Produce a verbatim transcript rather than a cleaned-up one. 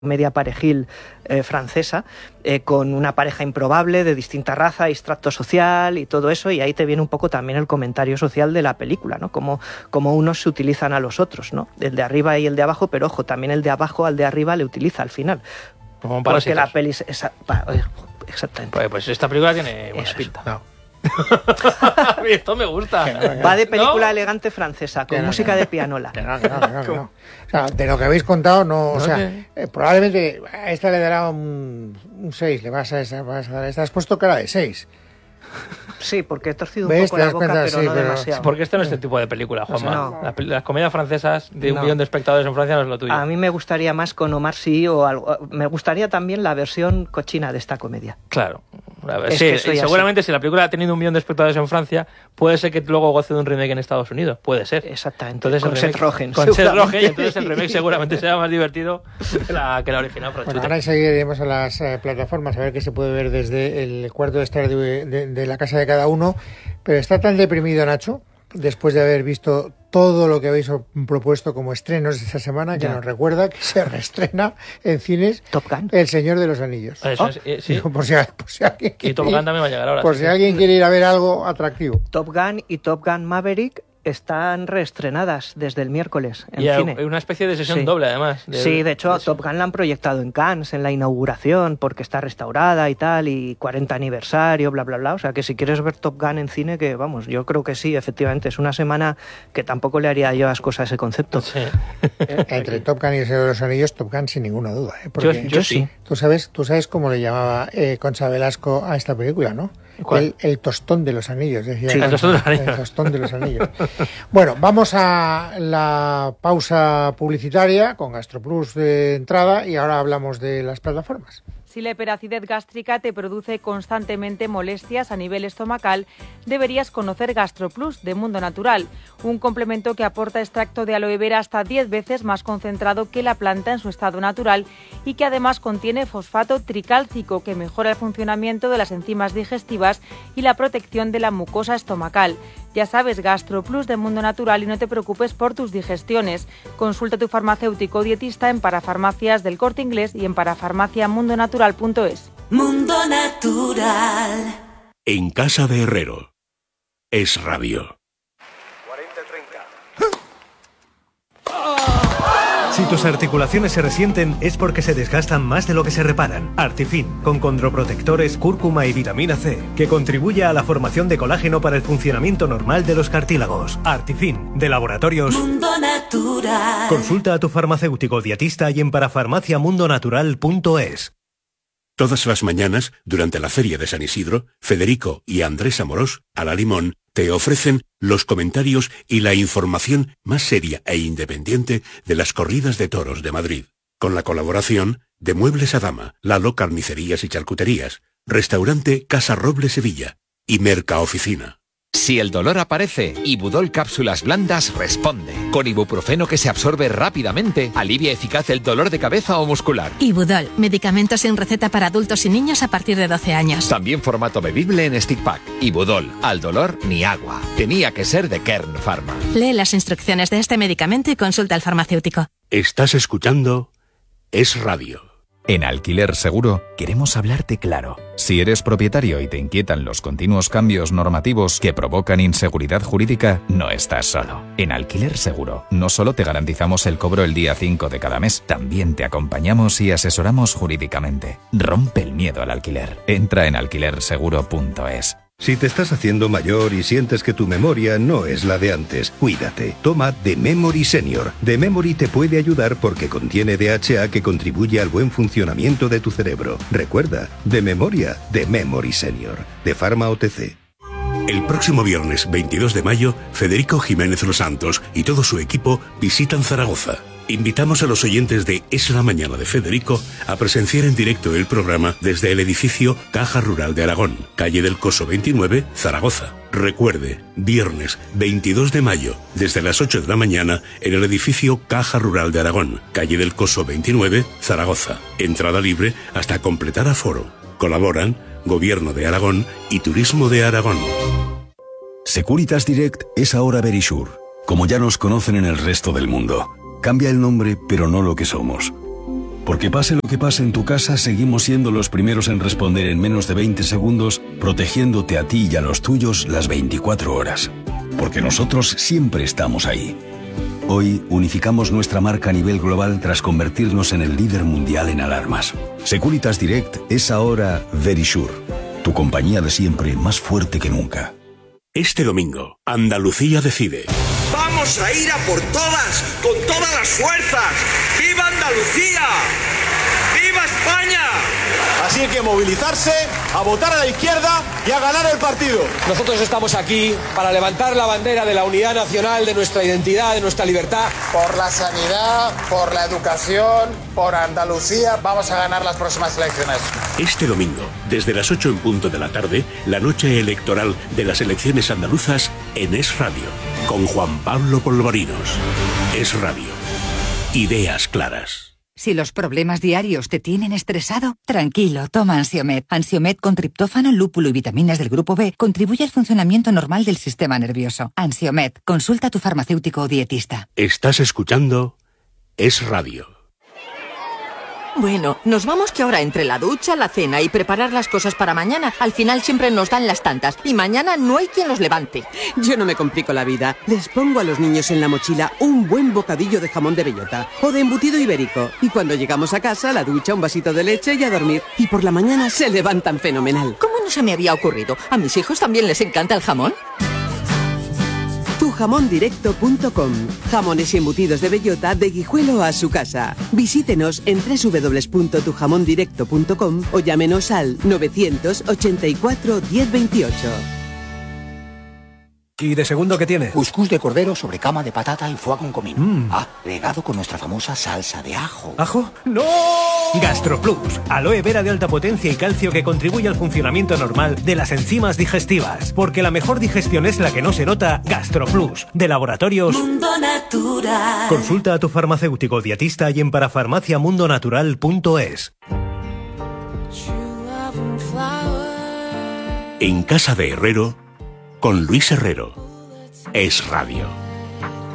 media parejil eh, francesa, eh, con una pareja improbable de distinta raza y estrato social y todo eso, y ahí te viene un poco también el comentario social de la película, ¿no? Como, como unos se utilizan a los otros, ¿no? El de arriba y el de abajo, pero ojo, también el de abajo al de arriba le utiliza al final. Como porque la peli... Esa, exactamente. Pues, pues esta película tiene buena pinta. No. Esto me gusta. Que no, que no. Va de película ¿No? elegante francesa, con que música no, de pianola. Que no, que no, que no, que no. O sea, de lo que habéis contado, no, o sea, eh, probablemente a esta le dará un seis, le vas a, esa, vas a dar, esta has puesto cara de seis. Sí, porque he torcido un poco la boca, cuenta, pero sí, no pero... demasiado. Porque este no es este tipo de película, Juanma. No. Las, las comedias francesas de un no. millón de espectadores en Francia no es lo tuyo. A mí me gustaría más con Omar Sy o algo. Me gustaría también la versión cochina de esta comedia. Claro. Ver, sí, y seguramente así. Si la película ha tenido un millón de espectadores en Francia, puede ser que luego goce de un remake en Estados Unidos. Puede ser. Exactamente. Entonces, con remake, Seth Rogen. Con Seth Rogen, y entonces el remake seguramente será más divertido que la, que la original. Bueno, ahora seguiremos a las eh, plataformas a ver qué se puede ver desde el cuarto de estar de, de, de la casa de cada uno. Pero está tan deprimido Nacho, después de haber visto todo lo que habéis propuesto como estrenos de esta semana, que ya. nos recuerda que se reestrena en cines Top Gun. El Señor de los Anillos. Eso es, eh, sí. por, si, por si alguien quiere, y Top Gun también va a llegar ahora. Por sí, si sí. alguien quiere ir a ver algo atractivo. Top Gun y Top Gun Maverick están reestrenadas desde el miércoles en y cine. Una especie de sesión sí. doble, además. De, sí, de hecho, de Top Gun la han proyectado en Cannes, en la inauguración, porque está restaurada y tal, y cuarenta aniversario, bla, bla, bla. O sea, que si quieres ver Top Gun en cine, que vamos, yo creo que sí, efectivamente. Es una semana que tampoco le haría yo ascos a ese concepto. Sí. eh, Entre Top Gun y El Señor de los Anillos, Top Gun sin ninguna duda. ¿eh? Porque yo, yo sí. Tú sabes, tú sabes cómo le llamaba eh, Concha Velasco a esta película, ¿no? El, el tostón de los anillos, decía. Sí, el, tostón de los anillos. el tostón de los anillos. Bueno, vamos a la pausa publicitaria con GastroPlus de entrada y ahora hablamos de las plataformas. Si la hiperacidez gástrica te produce constantemente molestias a nivel estomacal, deberías conocer GastroPlus de Mundo Natural, un complemento que aporta extracto de aloe vera hasta diez veces más concentrado que la planta en su estado natural y que además contiene fosfato tricálcico que mejora el funcionamiento de las enzimas digestivas y la protección de la mucosa estomacal. Ya sabes, GastroPlus de Mundo Natural y no te preocupes por tus digestiones. Consulta a tu farmacéutico o dietista en Parafarmacias del Corte Inglés y en parafarmacia mundo natural punto es. Mundo Natural. En casa de Herrero. Es radio. Si tus articulaciones se resienten es porque se desgastan más de lo que se reparan. Artifin, con condroprotectores, cúrcuma y vitamina C, que contribuye a la formación de colágeno para el funcionamiento normal de los cartílagos. Artifin, de Laboratorios Mundo Natural. Consulta a tu farmacéutico dietista y en parafarmacia mundo natural punto es. Todas las mañanas, durante la Feria de San Isidro, Federico y Andrés Amorós, a la Limón, te ofrecen los comentarios y la información más seria e independiente de las corridas de toros de Madrid. Con la colaboración de Muebles Adama, Lalo Carnicerías y Charcuterías, Restaurante Casa Roble Sevilla y Mercaoficina. Si el dolor aparece, Ibudol Cápsulas Blandas responde. Con ibuprofeno que se absorbe rápidamente, alivia eficaz el dolor de cabeza o muscular. Ibudol, medicamento sin receta para adultos y niños a partir de doce años. También formato bebible en stick pack. Ibudol, al dolor ni agua. Tenía que ser de Kern Pharma. Lee las instrucciones de este medicamento y consulta al farmacéutico. Estás escuchando Es Radio. En Alquiler Seguro queremos hablarte claro. Si eres propietario y te inquietan los continuos cambios normativos que provocan inseguridad jurídica, no estás solo. En Alquiler Seguro no solo te garantizamos el cobro el día cinco de cada mes, también te acompañamos y asesoramos jurídicamente. Rompe el miedo al alquiler. Entra en alquiler seguro punto es. Si te estás haciendo mayor y sientes que tu memoria no es la de antes, cuídate. Toma The Memory Senior. The Memory te puede ayudar porque contiene D H A que contribuye al buen funcionamiento de tu cerebro. Recuerda, de memoria, The Memory Senior. De Pharma O T C. El próximo viernes veintidós de mayo, Federico Jiménez Los Santos y todo su equipo visitan Zaragoza. Invitamos a los oyentes de Es la Mañana de Federico a presenciar en directo el programa desde el edificio Caja Rural de Aragón, calle del Coso veintinueve, Zaragoza. Recuerde, viernes veintidós de mayo, desde las ocho de la mañana, en el edificio Caja Rural de Aragón, calle del Coso veintinueve, Zaragoza. Entrada libre hasta completar aforo. Colaboran Gobierno de Aragón y Turismo de Aragón. Securitas Direct es ahora Verisure, como ya nos conocen en el resto del mundo. Cambia el nombre, pero no lo que somos. Porque pase lo que pase en tu casa, seguimos siendo los primeros en responder en menos de veinte segundos, protegiéndote a ti y a los tuyos las veinticuatro horas. Porque nosotros siempre estamos ahí. Hoy unificamos nuestra marca a nivel global tras convertirnos en el líder mundial en alarmas. Securitas Direct es ahora Verisure, tu compañía de siempre más fuerte que nunca. Este domingo, Andalucía decide. ¡Vamos a ir a por todas, con todas las fuerzas! ¡Viva Andalucía! ¡Viva España! Así que movilizarse, a votar a la izquierda y a ganar el partido. Nosotros estamos aquí para levantar la bandera de la unidad nacional, de nuestra identidad, de nuestra libertad. Por la sanidad, por la educación, por Andalucía, vamos a ganar las próximas elecciones. Este domingo, desde las ocho en punto de la tarde, la noche electoral de las elecciones andaluzas en Es Radio, con Juan Pablo Polvorinos. Es Radio. Ideas claras. Si los problemas diarios te tienen estresado, tranquilo, toma Ansiomed. Ansiomed con triptófano, lúpulo y vitaminas del grupo B contribuye al funcionamiento normal del sistema nervioso. Ansiomed, consulta a tu farmacéutico o dietista. Estás escuchando Es Radio. Bueno, nos vamos que ahora entre la ducha, la cena y preparar las cosas para mañana, al final siempre nos dan las tantas y mañana no hay quien los levante. Yo no me complico la vida. Les pongo a los niños en la mochila un buen bocadillo de jamón de bellota o de embutido ibérico. Y cuando llegamos a casa, la ducha, un vasito de leche y a dormir. Y por la mañana se levantan fenomenal. ¿Cómo no se me había ocurrido? ¿A mis hijos también les encanta el jamón? tu jamón directo punto com. Jamones y embutidos de bellota de Guijuelo a su casa. Visítenos en doble u doble u doble u punto tu jamón directo punto com o llámenos al novecientos ochenta y cuatro diez veintiocho. ¿Y de segundo qué tiene? Cuscús de cordero sobre cama de patata y foie con comino. Mm. Ah, regado con nuestra famosa salsa de ajo. ¿Ajo? ¡No! GastroPlus, aloe vera de alta potencia y calcio que contribuye al funcionamiento normal de las enzimas digestivas. Porque la mejor digestión es la que no se nota. GastroPlus, de Laboratorios Mundo Natural. Consulta a tu farmacéutico dietista y en parafarmaciamundonatural punto es. En casa de Herrero, con Luis Herrero. Es Radio.